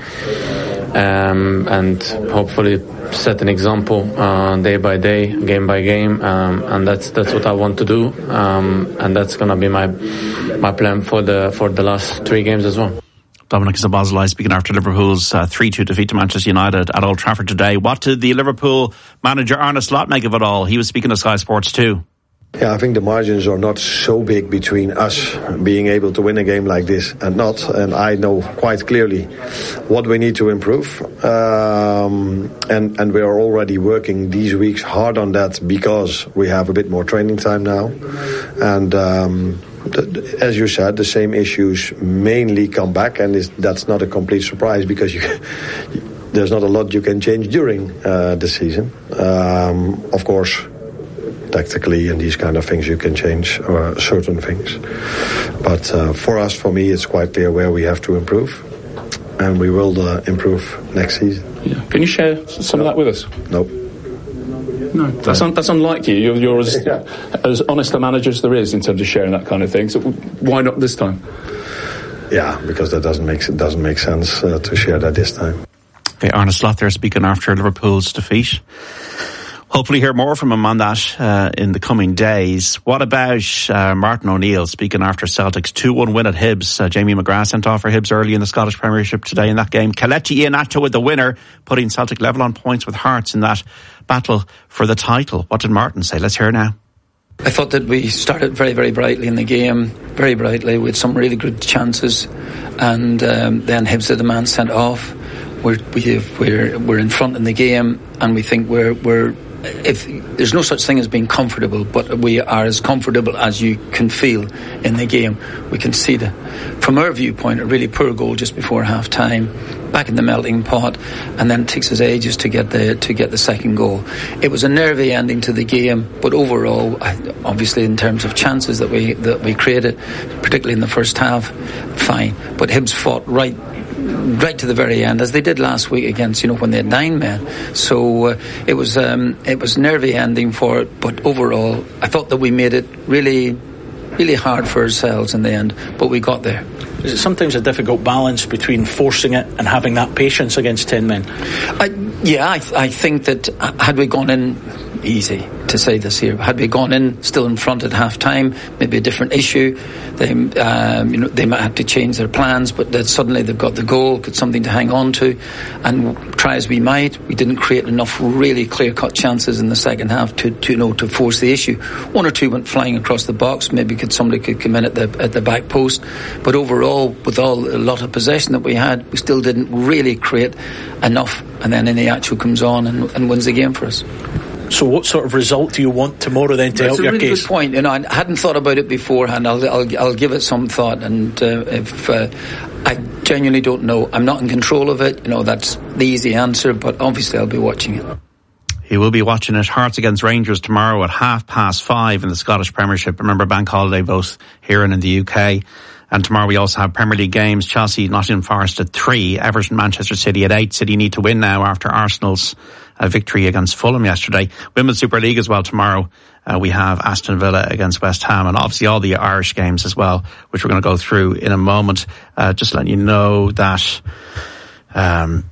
um, and hopefully set an example uh, day by day, game by game, um, and that's that's what I want to do, um, and that's gonna be my my plan for the for the last three games as well. Dominic Szoboszlai speaking after Liverpool's uh, three two defeat to Manchester United at Old Trafford today. What did the Liverpool manager Arne Slot make of it all? He was speaking to Sky Sports too. Yeah, I think the margins are not so big between us being able to win a game like this and not. And I know quite clearly what we need to improve. Um, and, and we are already working these weeks hard on that because we have a bit more training time now. And um, th- as you said, the same issues mainly come back. And it's, that's not a complete surprise because you, there's not a lot you can change during uh, the season. Um, of course, tactically and these kind of things you can change uh, certain things, but uh, for us, for me, it's quite clear where we have to improve, and we will uh, improve next season. Yeah. Can you share some of that with us? Nope. No, that's un- that's unlike you. You're, you're as, yeah. as honest a manager as there is in terms of sharing that kind of thing. So why not this time? Yeah, because that doesn't make it doesn't make sense uh, to share that this time. Okay, Arne Slot there speaking after Liverpool's defeat. Hopefully hear more from him on that uh, in the coming days. What about uh, Martin O'Neill speaking after Celtic's two one win at Hibs? Uh, Jamie McGrath sent off for Hibs early in the Scottish Premiership today in that game. Kelechi Iheanacho with the winner, putting Celtic level on points with Hearts in that battle for the title. What did Martin say? Let's hear now. I thought that we started very, very brightly in the game, very brightly with some really good chances, and um, then Hibs had the man sent off. We're, we're, we're in front in the game, and we think we're... we're If there's no such thing as being comfortable, but we are as comfortable as you can feel in the game. We can see the, from our viewpoint, a really poor goal just before half time, back in the melting pot, and then it takes us ages to get the to get the second goal. It was a nervy ending to the game, but overall, obviously in terms of chances that we that we created, particularly in the first half, fine. But Hibs fought right. right to the very end, as they did last week against, you know, when they had nine men. So uh, it was um, it was nervy ending for it, but overall I thought that we made it really really hard for ourselves in the end, but we got there. Is it sometimes a difficult balance between forcing it and having that patience against ten men? I, yeah, I, I think that had we gone in, easy to say this here, had we gone in still in front at half time, maybe a different issue. They, um, you know, they might have to change their plans, but that suddenly they've got the goal, got something to hang on to, and try as we might, we didn't create enough really clear-cut chances in the second half to, to you know, to force the issue. One or two went flying across the box. Maybe could somebody could come in at the at the back post, but overall, with all a lot of possession that we had, we still didn't really create enough. And then Iheanacho comes on and, and wins the game for us. So what sort of result do you want tomorrow then to That's help your case? That's a really case? good point. You know, I hadn't thought about it beforehand. I'll, I'll, I'll give it some thought. And uh, if uh, I genuinely don't know, I'm not in control of it. You know, that's the easy answer. But obviously, I'll be watching it. He will be watching it. Hearts against Rangers tomorrow at half past five in the Scottish Premiership. Remember, bank holiday both here and in the U K. And tomorrow we also have Premier League games. Chelsea, Nottingham Forest at three. Everton, Manchester City at eight. City need to win now after Arsenal's uh, victory against Fulham yesterday. Women's Super League as well tomorrow. Uh, we have Aston Villa against West Ham, and obviously all the Irish games as well, which we're going to go through in a moment. Uh, just letting you know that, um,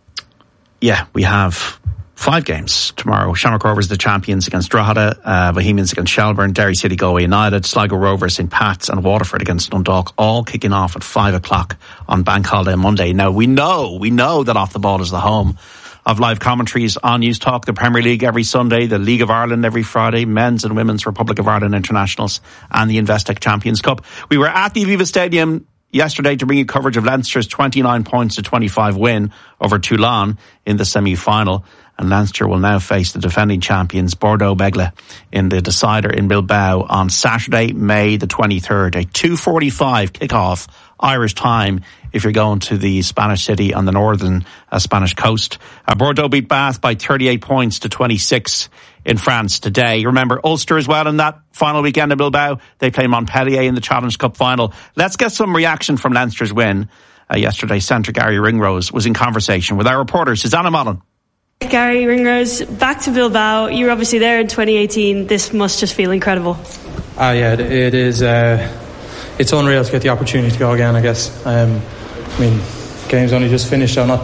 yeah, we have five games tomorrow. Shamrock Rovers, the champions, against Drogheda, uh, Bohemians against Shelbourne, Derry City, Galway United, Sligo Rovers, Saint Pat's and Waterford against Dundalk, all kicking off at five o'clock on Bank Holiday Monday. Now, we know, we know that Off the Ball is the home of live commentaries on News Talk, the Premier League every Sunday, the League of Ireland every Friday, men's and women's Republic of Ireland internationals, and the Investec Champions Cup. We were at the Aviva Stadium yesterday to bring you coverage of Leinster's twenty-nine points to twenty-five win over Toulon in the semi-final. And Leinster will now face the defending champions Bordeaux Begle in the decider in Bilbao on Saturday, May the twenty-third. A two forty-five kickoff Irish time if you're going to the Spanish city on the northern uh, Spanish coast. Uh, Bordeaux beat Bath by thirty-eight points to twenty-six in France today. Remember Ulster as well in that final weekend in Bilbao. They play Montpellier in the Challenge Cup final. Let's get some reaction from Leinster's win uh, yesterday. Centre Gary Ringrose was in conversation with our reporter Susanna Mullen. Gary Ringrose, back to Bilbao. You were obviously there in twenty eighteen. This must just feel incredible. Ah, uh, yeah, it, it is. Uh, it's unreal to get the opportunity to go again, I guess. Um, I mean, game's only just finished, so not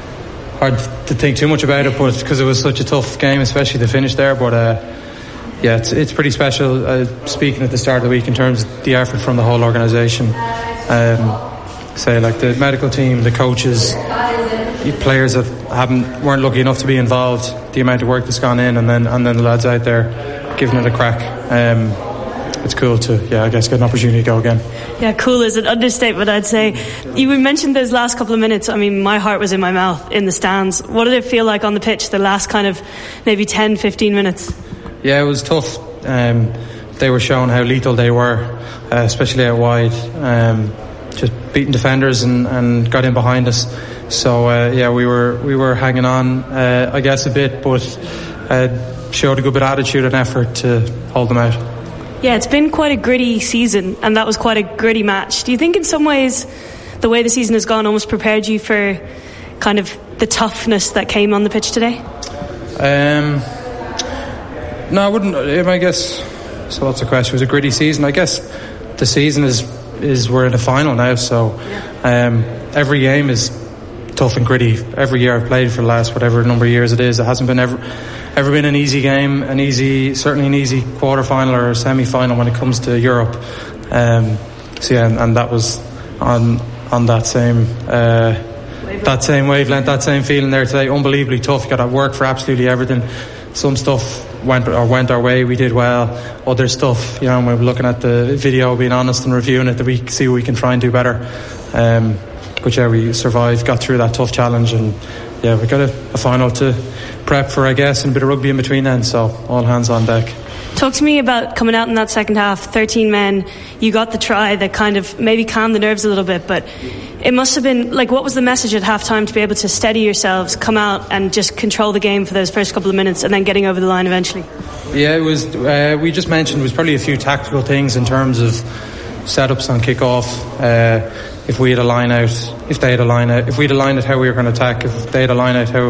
hard to think too much about it, but because it was such a tough game, especially the finish there. But uh, yeah, it's it's pretty special. Uh, speaking at the start of the week in terms of the effort from the whole organisation, um, say like the medical team, the coaches, players that haven't weren't lucky enough to be involved, the amount of work that's gone in, and then and then the lads out there giving it a crack. Um, it's cool to, yeah, I guess get an opportunity to go again. Yeah, cool is an understatement, I'd say. You mentioned those last couple of minutes. I mean, my heart was in my mouth in the stands. What did it feel like on the pitch the last kind of maybe ten, fifteen minutes? Yeah, it was tough. Um, they were showing how lethal they were, uh, especially out wide. Um, just beating defenders and, and got in behind us. So uh, yeah, we were we were hanging on, uh, I guess, a bit, but uh, showed a good bit of attitude and effort to hold them out. Yeah, it's been quite a gritty season, and that was quite a gritty match. Do you think in some ways the way the season has gone almost prepared you for kind of the toughness that came on the pitch today? Um, no, I wouldn't. I guess, so what's the question? It was a gritty season. I guess the season is, is we're in the final now, so um, every game is tough and gritty. Every year I've played for the last whatever number of years it is, it hasn't been ever ever been an easy game, an easy, certainly an easy quarter final or semi final when it comes to Europe. Um, so yeah, and, and that was on on that same uh, that same wavelength, that same feeling there today. Unbelievably tough. You got to work for absolutely everything. Some stuff went or went our way, we did well. Other stuff, you know, when we're looking at the video, being honest and reviewing it, that we see what we can try and do better. Um, But yeah, we survived, got through that tough challenge, and yeah, we got a, a final to prep for, I guess, and a bit of rugby in between then, so all hands on deck. Talk to me about coming out in that second half, thirteen men, you got the try that kind of maybe calmed the nerves a little bit, but it must have been, like, what was the message at half-time to be able to steady yourselves, come out and just control the game for those first couple of minutes and then getting over the line eventually? Yeah, it was, uh, we just mentioned, it was probably a few tactical things in terms of setups on kick-off, uh, if we had a line out, if they had a line out, if we had a line out how we were going to attack, if they had a line out how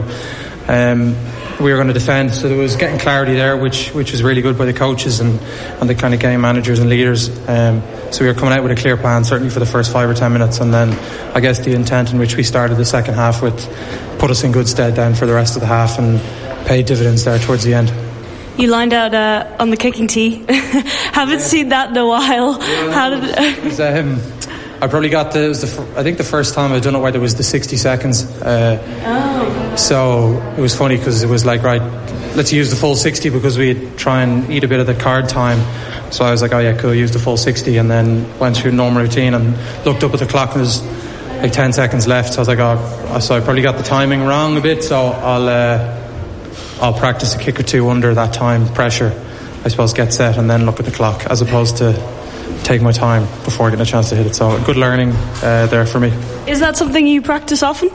um, we were going to defend. So there was getting clarity there, which which was really good by the coaches and, and the kind of game managers and leaders. Um, so we were coming out with a clear plan, certainly for the first five or ten minutes, and then I guess the intent in which we started the second half with put us in good stead then for the rest of the half and paid dividends there towards the end. You lined out uh, on the kicking tee. Haven't yeah. seen that in a while. Yeah, How did it was, um, I probably got the, it was the I think the first time I'd done it where there was the sixty seconds. Uh, oh. So it was funny because it was like, right, let's use the full sixty because we'd try and eat a bit of the card time. So I was like, oh yeah, cool, use the full sixty, and then went through normal routine and looked up at the clock and there's like ten seconds left. So I was like, oh, so I probably got the timing wrong a bit. So I'll uh, I'll practice a kick or two under that time pressure, I suppose, get set and then look at the clock as opposed to take my time before getting a chance to hit it. So good learning uh, there for me. Is that something you practice often?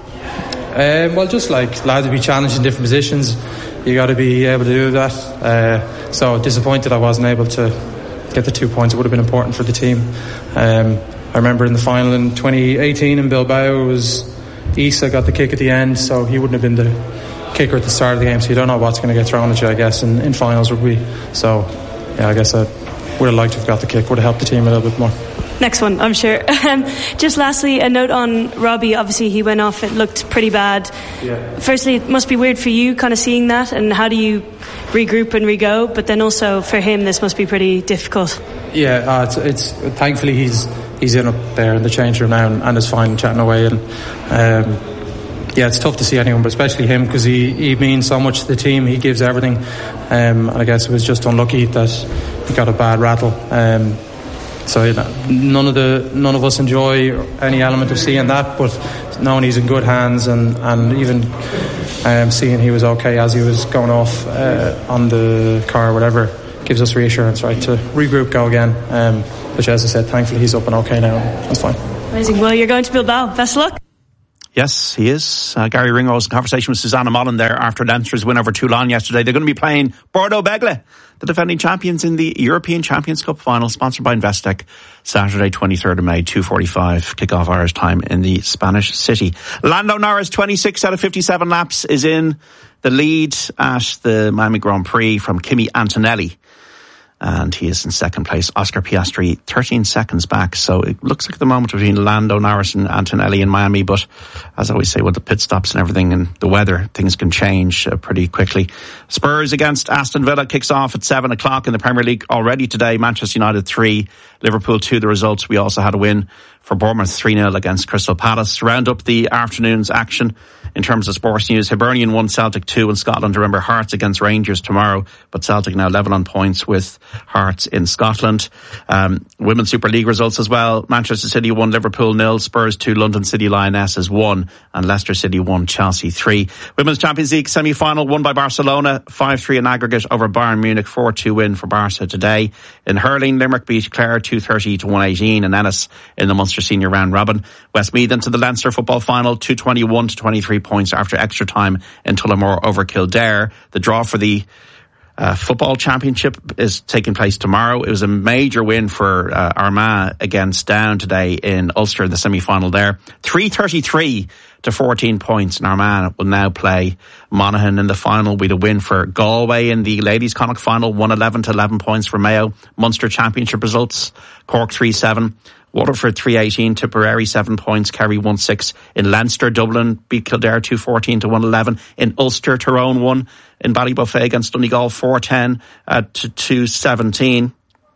Um, well, just like allowed to be challenged in different positions, you got to be able to do that. Uh, so disappointed I wasn't able to get the two points. It would have been important for the team. Um, I remember in the final in twenty eighteen in Bilbao, it was Issa got the kick at the end, so he wouldn't have been the kicker at the start of the game, so you don't know what's going to get thrown at you, I guess, in, in finals rugby. So, yeah, I guess I would have liked to have got the kick, would have helped the team a little bit more. Next one, I'm sure. Um, just lastly, a note on Robbie. Obviously, he went off. It looked pretty bad. Yeah. Firstly, it must be weird for you kind of seeing that, and how do you regroup and re-go? But then also for him, this must be pretty difficult. Yeah, uh, it's, it's thankfully he's he's in up there in the change room now and, and is fine chatting away. And um, yeah, it's tough to see anyone, but especially him, because he, he means so much to the team. He gives everything. Um, and I guess it was just unlucky that he got a bad rattle. Um, So you know, none of the none of us enjoy any element of seeing that, but knowing he's in good hands, and and even um, seeing he was okay as he was going off uh, on the car or whatever, gives us reassurance, right, to regroup, go again. Um, which, as I said, thankfully he's up and okay now. That's fine. Amazing. Well, you're going to Bilbao. Best of luck. Yes, he is. Uh, Gary Ringo was in conversation with Susanna Mullen there after Leinster's win over Toulon yesterday. They're going to be playing Bordeaux Begle, the defending champions in the European Champions Cup final, sponsored by Investec, Saturday twenty-third of May, two forty-five, kick-off Irish time in the Spanish city. Lando Norris, twenty-six out of fifty-seven laps, is in the lead at the Miami Grand Prix from Kimi Antonelli. And he is in second place. Oscar Piastri, thirteen seconds back. So it looks like the moment between Lando Norris and Antonelli in Miami. But as I always say, with the pit stops and everything and the weather, things can change uh, pretty quickly. Spurs against Aston Villa kicks off at seven o'clock in the Premier League already today. Manchester United three, Liverpool two. The results, we also had a win for Bournemouth three nil against Crystal Palace. Round up the afternoon's action in terms of sports news. Hibernian one, Celtic two in Scotland. Remember, Hearts against Rangers tomorrow, but Celtic now level on points with Hearts in Scotland. Um, Women's Super League results as well. Manchester City one, Liverpool nil, Spurs two, London City Lionesses one, and Leicester City one, Chelsea three. Women's Champions League semi-final won by Barcelona, five three in aggregate over Bayern Munich, four two win for Barca today. In hurling, Limerick beat Clare two thirty to one eighteen, and Ennis in the Munster Senior Round Robin. Westmeath into the Leinster football final, two twenty-one to twenty-three points after extra time in Tullamore over Kildare. The draw for the uh, football championship is taking place tomorrow. It was a major win for uh, Armagh against Down today in Ulster, the semi-final there. three thirty-three to fourteen points, and Armagh will now play Monaghan in the final. With a win for Galway in the ladies' Connacht final, one eleven to eleven points for Mayo. Munster championship results, Cork three seven. Waterford three eighteen, Tipperary seven points, Kerry one six. In Leinster, Dublin beat Kildare two fourteen to one eleven. In Ulster, Tyrone won in Ballybuffet against Donegal four ten uh, to two seventeen.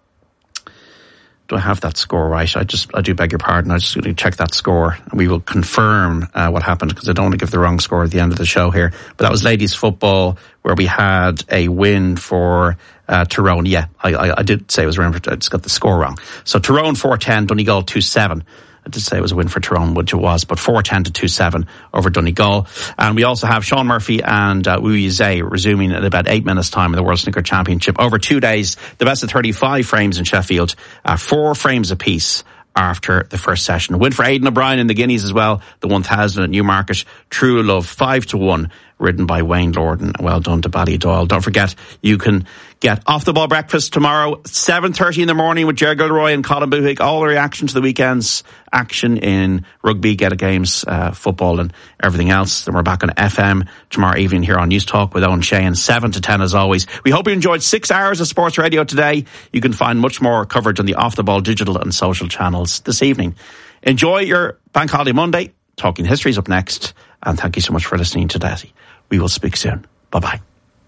Do I have that score right? I just, I do beg your pardon. I just going to check that score and we will confirm uh, what happened, because I don't want to give the wrong score at the end of the show here. But that was ladies football, where we had a win for uh, Tyrone. Yeah, I, I, I did say it was, remember, I just got the score wrong. So Tyrone four ten, Donegal two seven. I did say it was a win for Tyrone, which it was, but four ten to two seven over Donegal. And we also have Sean Murphy and uh, Wu Yizhe resuming in about eight minutes' time in the World Snooker Championship. Over two days, the best of thirty-five frames in Sheffield, uh, four frames apiece after the first session. A win for Aidan O'Brien in the Guineas as well, the one thousand at Newmarket. True Love, five to one, ridden by Wayne Lorden. Well done to Ballydoyle. Don't forget, you can get Off the Ball Breakfast tomorrow, seven thirty in the morning with Ger Gilroy and Colin Buhig. All the reaction to the weekend's action in rugby, Geta Games, uh, football and everything else. Then we're back on F M tomorrow evening here on News Talk with Owen Shane, seven to ten as always. We hope you enjoyed six hours of sports radio today. You can find much more coverage on the Off the Ball digital and social channels this evening. Enjoy your Bank Holiday Monday. Talking History is up next. And thank you so much for listening today. We will speak soon. Bye-bye.